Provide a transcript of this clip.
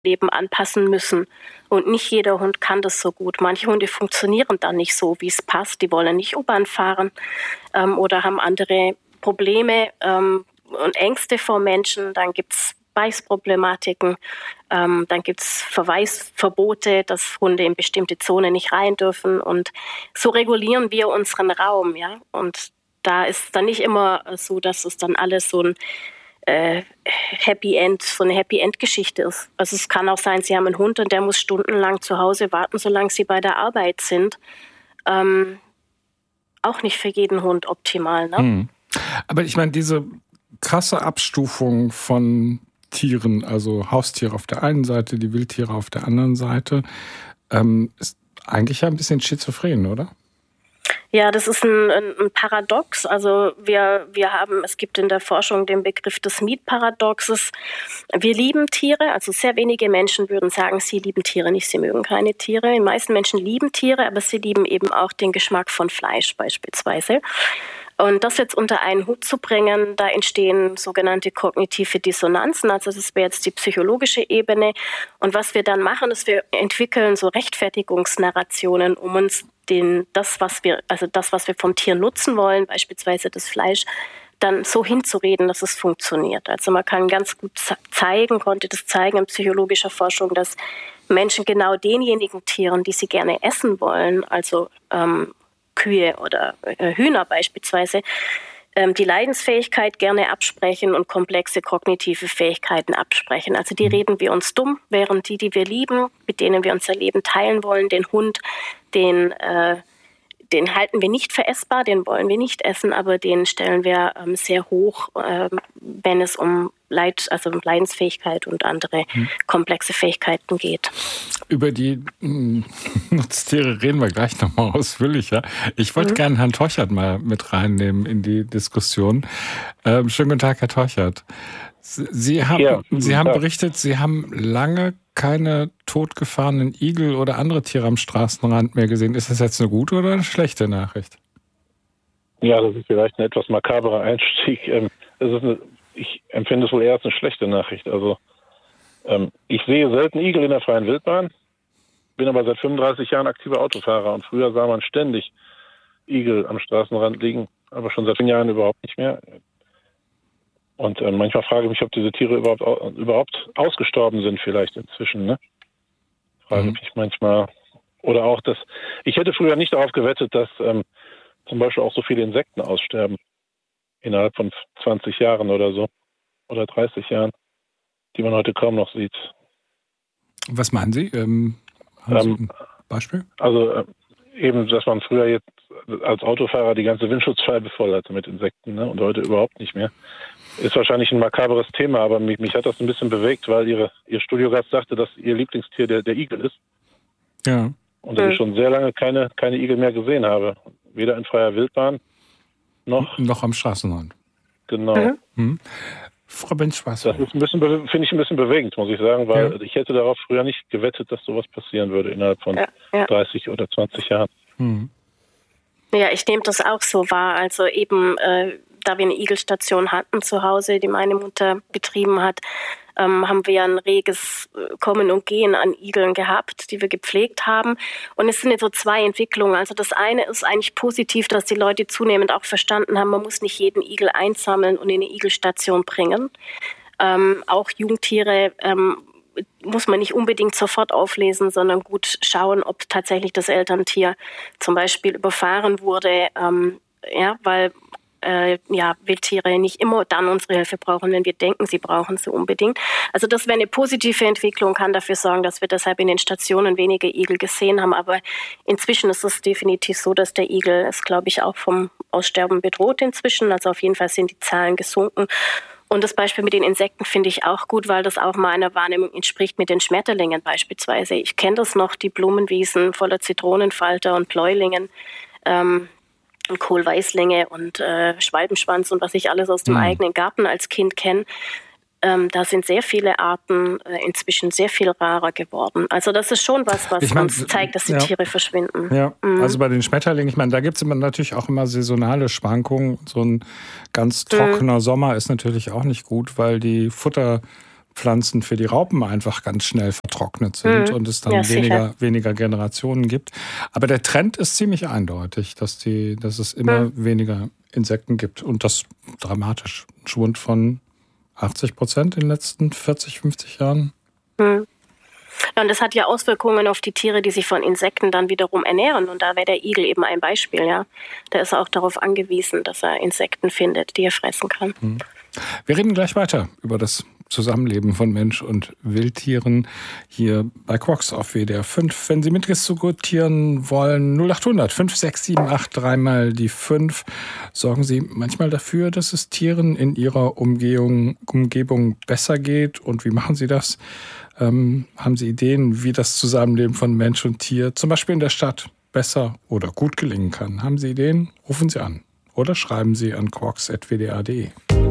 Leben anpassen müssen. Und nicht jeder Hund kann das so gut. Manche Hunde funktionieren dann nicht so, wie es passt. Die wollen nicht U-Bahn fahren oder haben andere Probleme und Ängste vor Menschen. Dann gibt es Beißproblematiken. Dann gibt es Verweisverbote, dass Hunde in bestimmte Zonen nicht rein dürfen. Und so regulieren wir unseren Raum. Ja? Und da ist es dann nicht immer so, dass es dann alles so ein Happy End, so eine Happy End Geschichte ist. Also es kann auch sein, Sie haben einen Hund und der muss stundenlang zu Hause warten, solange Sie bei der Arbeit sind. Auch nicht für jeden Hund optimal. Ne? Aber ich meine, diese krasse Abstufung von Tieren, also Haustiere auf der einen Seite, die Wildtiere auf der anderen Seite, ist eigentlich ja ein bisschen schizophren, oder? Ja, das ist ein Paradox. Also es gibt in der Forschung den Begriff des Meat-Paradoxes. Wir lieben Tiere, also sehr wenige Menschen würden sagen, sie lieben Tiere nicht, sie mögen keine Tiere. Die meisten Menschen lieben Tiere, aber sie lieben eben auch den Geschmack von Fleisch beispielsweise. Und das jetzt unter einen Hut zu bringen, da entstehen sogenannte kognitive Dissonanzen, also das wäre jetzt die psychologische Ebene. Und was wir dann machen, ist, wir entwickeln so Rechtfertigungsnarrationen, um uns das, was wir vom Tier nutzen wollen, beispielsweise das Fleisch, dann so hinzureden, dass es funktioniert. Also man kann ganz gut konnte das zeigen in psychologischer Forschung, dass Menschen genau denjenigen Tieren, die sie gerne essen wollen, also Kühe oder Hühner beispielsweise, die Leidensfähigkeit gerne absprechen und komplexe kognitive Fähigkeiten absprechen. Also die reden wir uns dumm, während die wir lieben, mit denen wir unser Leben teilen wollen, den Hund, den halten wir nicht für essbar, den wollen wir nicht essen, aber den stellen wir sehr hoch, wenn es um Leidensfähigkeit und andere komplexe Fähigkeiten geht. Über die Nutztiere reden wir gleich nochmal ausführlicher. Ich wollte gerne Herrn Torchert mal mit reinnehmen in die Diskussion. Schönen guten Tag, Herr Torchert. Sie haben berichtet, Sie haben lange keine totgefahrenen Igel oder andere Tiere am Straßenrand mehr gesehen. Ist das jetzt eine gute oder eine schlechte Nachricht? Ja, das ist vielleicht ein etwas makaberer Einstieg. Ich empfinde es wohl eher als eine schlechte Nachricht. Also ich sehe selten Igel in der freien Wildbahn, bin aber seit 35 Jahren aktiver Autofahrer und früher sah man ständig Igel am Straßenrand liegen, aber schon seit 10 Jahren überhaupt nicht mehr. Und manchmal frage ich mich, ob diese Tiere überhaupt ausgestorben sind vielleicht inzwischen. Ne? Frage mich manchmal. Oder auch, ich hätte früher nicht darauf gewettet, dass zum Beispiel auch so viele Insekten aussterben. Innerhalb von 20 Jahren oder so. Oder 30 Jahren. Die man heute kaum noch sieht. Was meinen Sie? Haben Sie ein Beispiel? Also eben, dass man früher jetzt als Autofahrer die ganze Windschutzscheibe voll hatte mit Insekten, ne? Und heute überhaupt nicht mehr. Ist wahrscheinlich ein makaberes Thema, aber mich hat das ein bisschen bewegt, weil Ihr Studiogast sagte, dass Ihr Lieblingstier der Igel ist. Ja. Und dass ich schon sehr lange keine Igel mehr gesehen habe. Weder in freier Wildbahn noch am Straßenrand. Genau. Frau Bench-Spaß. Das ist finde ich ein bisschen bewegend, muss ich sagen, weil ich hätte darauf früher nicht gewettet, dass sowas passieren würde innerhalb von 30 oder 20 Jahren. Ja, ich nehme das auch so wahr. Also eben, da wir eine Igelstation hatten zu Hause, die meine Mutter betrieben hat, haben wir ein reges Kommen und Gehen an Igeln gehabt, die wir gepflegt haben. Und es sind jetzt so zwei Entwicklungen. Also das eine ist eigentlich positiv, dass die Leute zunehmend auch verstanden haben, man muss nicht jeden Igel einsammeln und in eine Igelstation bringen. Auch Jungtiere muss man nicht unbedingt sofort auflesen, sondern gut schauen, ob tatsächlich das Elterntier zum Beispiel überfahren wurde, weil Wildtiere nicht immer dann unsere Hilfe brauchen, wenn wir denken, sie brauchen sie unbedingt. Also das wäre eine positive Entwicklung, kann dafür sorgen, dass wir deshalb in den Stationen weniger Igel gesehen haben. Aber inzwischen ist es definitiv so, dass der Igel ist, glaube ich, auch vom Aussterben bedroht inzwischen. Also auf jeden Fall sind die Zahlen gesunken. Und das Beispiel mit den Insekten finde ich auch gut, weil das auch meiner Wahrnehmung entspricht mit den Schmetterlingen beispielsweise. Ich kenne das noch, die Blumenwiesen voller Zitronenfalter und Bläulingen, und Kohlweißlinge und Schwalbenschwanz und was ich alles aus dem eigenen Garten als Kind kenne. Da sind sehr viele Arten inzwischen sehr viel rarer geworden. Also das ist schon was uns zeigt, dass die Tiere verschwinden. Ja, also bei den Schmetterlingen, ich meine, da gibt es natürlich auch immer saisonale Schwankungen. So ein ganz trockener Sommer ist natürlich auch nicht gut, weil die Pflanzen für die Raupen einfach ganz schnell vertrocknet sind und es dann weniger Generationen gibt. Aber der Trend ist ziemlich eindeutig, dass es immer weniger Insekten gibt und das dramatisch. Ein Schwund von 80% in den letzten 40, 50 Jahren. Ja, und das hat ja Auswirkungen auf die Tiere, die sich von Insekten dann wiederum ernähren. Und da wäre der Igel eben ein Beispiel, ja. Der ist auch darauf angewiesen, dass er Insekten findet, die er fressen kann. Wir reden gleich weiter über das Zusammenleben von Mensch und Wildtieren hier bei Quox auf WDR 5. Wenn Sie mitdiskutieren wollen, 0800 5678 3 die 5. Sorgen Sie manchmal dafür, dass es Tieren in ihrer Umgebung besser geht? Und wie machen Sie das? Haben Sie Ideen, wie das Zusammenleben von Mensch und Tier, zum Beispiel in der Stadt, besser oder gut gelingen kann? Haben Sie Ideen? Rufen Sie an oder schreiben Sie an quox@wdr.de.